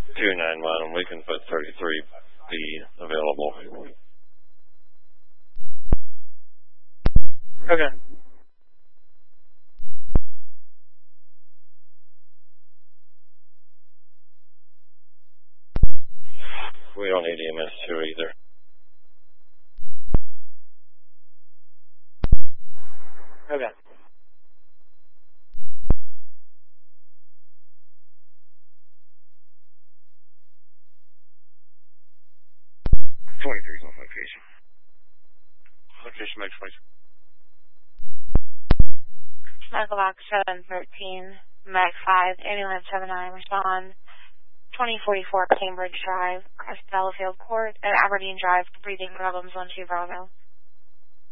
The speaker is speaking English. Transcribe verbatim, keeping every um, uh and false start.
two nine one, we can put thirty-three B available. Okay. We don't need E M S two either. Okay. twenty-three is off location. Location make twenty-three. Medical box seven thirteen, Mac five, ambulance seven nine, respond. twenty forty-four Cambridge Drive, Crest Delafield Court, at Aberdeen Drive, breathing problems one two Bravo.